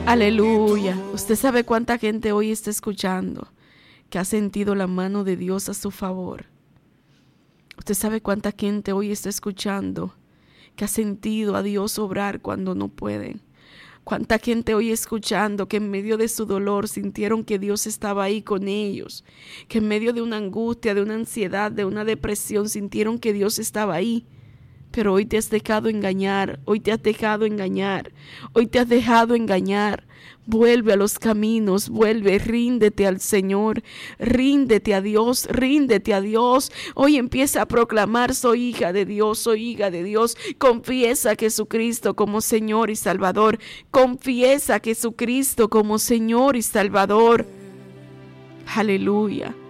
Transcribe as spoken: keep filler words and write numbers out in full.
Aleluya. Usted sabe cuánta gente hoy está escuchando que ha sentido la mano de Dios a su favor. Usted sabe cuánta gente hoy está escuchando que ha sentido a Dios obrar cuando no pueden. Cuánta gente hoy escuchando que en medio de su dolor sintieron que Dios estaba ahí con ellos. Que en medio de una angustia, de una ansiedad, de una depresión sintieron que Dios estaba ahí. Pero hoy te has dejado engañar, hoy te has dejado engañar, hoy te has dejado engañar. Vuelve a los caminos, vuelve, ríndete al Señor, ríndete a Dios, ríndete a Dios. Hoy empieza a proclamar: soy hija de Dios, soy hija de Dios. Confiesa a Jesucristo como Señor y Salvador. Confiesa a Jesucristo como Señor y Salvador. Aleluya.